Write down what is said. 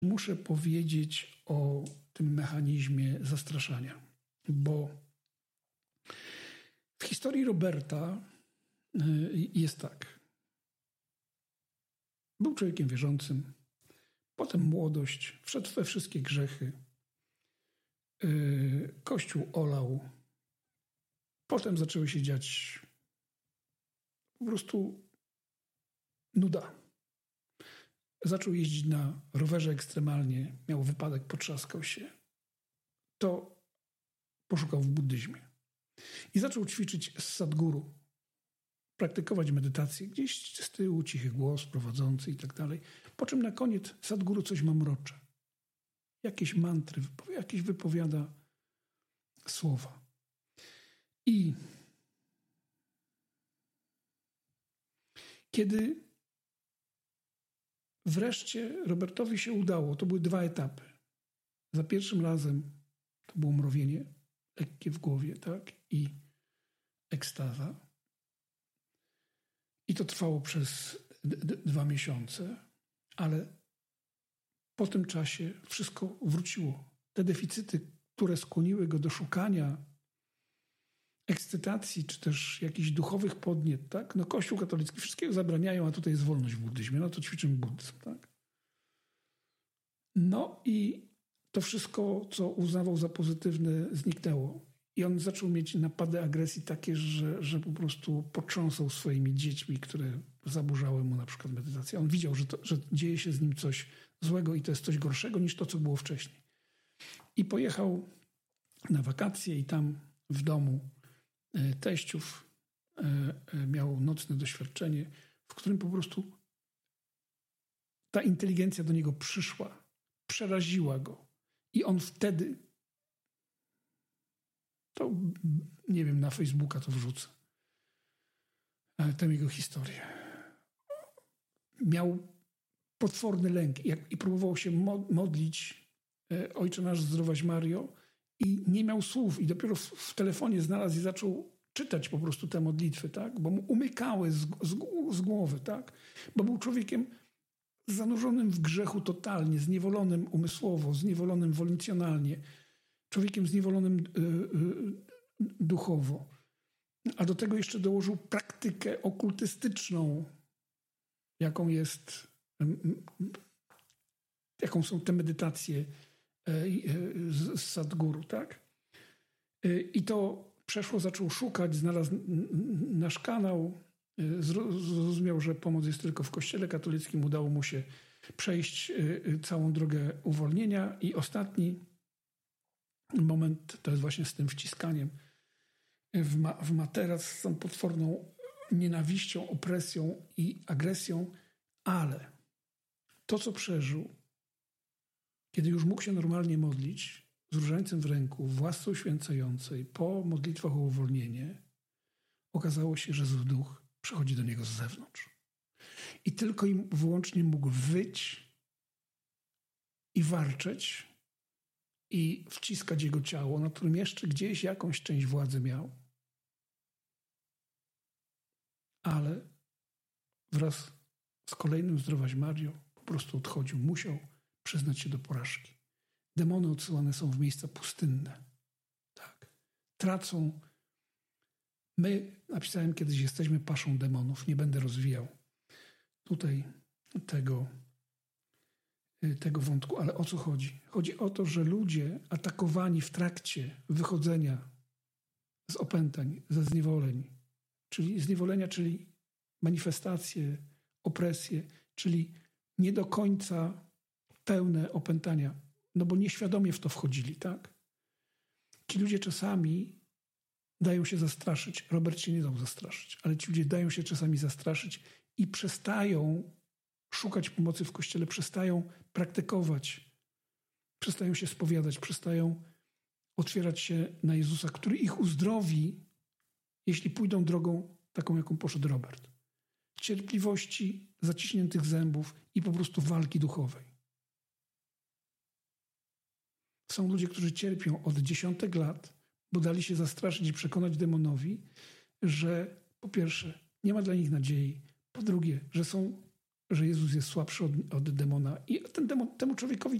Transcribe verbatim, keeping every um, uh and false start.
muszę powiedzieć o tym mechanizmie zastraszania, bo w historii Roberta jest tak. Był człowiekiem wierzącym, potem młodość, wszedł we wszystkie grzechy, Kościół olał, potem zaczęły się dziać po prostu nuda. Zaczął jeździć na rowerze ekstremalnie, miał wypadek, potrzaskał się. To poszukał w buddyzmie. I zaczął ćwiczyć z Sadhguru, praktykować medytację, gdzieś z tyłu cichy głos prowadzący i tak dalej. Po czym na koniec Sadhguru coś mamrocze. Jakieś mantry, jakieś wypowiada słowa. I kiedy wreszcie Robertowi się udało, to były dwa etapy. Za pierwszym razem to było mrowienie lekkie w głowie, tak? I ekstaza. I to trwało przez d- d- dwa miesiące, ale po tym czasie wszystko wróciło. Te deficyty, które skłoniły go do szukania ekscytacji, czy też jakichś duchowych podniet, tak? No Kościół katolicki wszystkiego zabraniają, a tutaj jest wolność w buddyzmie. No to ćwiczymy buddyzm, tak? No i to wszystko, co uznawał za pozytywne, zniknęło. I on zaczął mieć napady agresji takie, że, że po prostu potrząsał swoimi dziećmi, które zaburzały mu na przykład medytację. On widział, że, to, że dzieje się z nim coś złego i to jest coś gorszego niż to, co było wcześniej. I pojechał na wakacje i tam w domu teściów miał nocne doświadczenie, w którym po prostu ta inteligencja do niego przyszła, przeraziła go. I on wtedy, to nie wiem, na Facebooka to wrzucę, tę jego historię. Miał potworny lęk i, i próbował się modlić Ojcze nasz, zdrowaś Mario, i nie miał słów i dopiero w, w telefonie znalazł i zaczął czytać po prostu te modlitwy, tak? Bo mu umykały z, z, z głowy, tak? Bo był człowiekiem zanurzonym w grzechu totalnie, zniewolonym umysłowo, zniewolonym woluncjonalnie, człowiekiem zniewolonym y, y, duchowo. A do tego jeszcze dołożył praktykę okultystyczną, jaką jest, y, y, jaką są te medytacje z Sadhguru, tak? I to przeszło, zaczął szukać, znalazł nasz kanał, zrozumiał, że pomoc jest tylko w Kościele katolickim, udało mu się przejść całą drogę uwolnienia i ostatni moment to jest właśnie z tym wciskaniem w, ma- w materac z tą potworną nienawiścią, opresją i agresją, ale to, co przeżył, kiedy już mógł się normalnie modlić, z różańcem w ręku, w łasce uświęcającej, po modlitwach o uwolnienie, okazało się, że zły duch przychodzi do niego z zewnątrz. I tylko i wyłącznie mógł wyć i warczeć i wciskać jego ciało, na którym jeszcze gdzieś jakąś część władzy miał. Ale wraz z kolejnym zdrowaś Mario po prostu odchodził. Musiał przyznać się do porażki. Demony odsyłane są w miejsca pustynne. Tak. Tracą. My, napisałem kiedyś, jesteśmy paszą demonów. Nie będę rozwijał tutaj tego, tego wątku. Ale o co chodzi? Chodzi o to, że ludzie atakowani w trakcie wychodzenia z opętań, ze zniewoleń, czyli zniewolenia, czyli manifestacje, opresje, czyli nie do końca pełne opętania, no bo nieświadomie w to wchodzili, tak? Ci ludzie czasami dają się zastraszyć. Robert się nie dał zastraszyć, ale ci ludzie dają się czasami zastraszyć i przestają szukać pomocy w Kościele, przestają praktykować, przestają się spowiadać, przestają otwierać się na Jezusa, który ich uzdrowi, jeśli pójdą drogą taką, jaką poszedł Robert. Cierpliwości, zaciśniętych zębów i po prostu walki duchowej. Są ludzie, którzy cierpią od dziesiątek lat, bo dali się zastraszyć i przekonać demonowi, że po pierwsze nie ma dla nich nadziei, po drugie, że są że Jezus jest słabszy od, od demona. I ten demon, temu człowiekowi